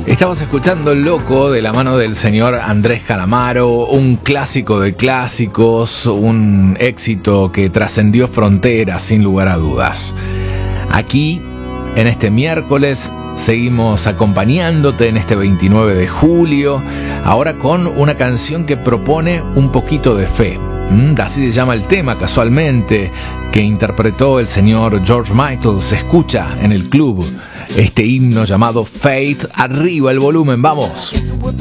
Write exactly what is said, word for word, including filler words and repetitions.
Estabas escuchando Loco de la mano del señor Andrés Calamaro, un clásico de clásicos, un éxito que trascendió fronteras sin lugar a dudas. Aquí, en este miércoles, seguimos acompañándote en este veintinueve de julio, ahora con una canción que propone un poquito de fe. ¿Mm? Así se llama el tema, casualmente, que interpretó el señor George Michael. Se escucha en el club este himno llamado Faith. Arriba el volumen, vamos.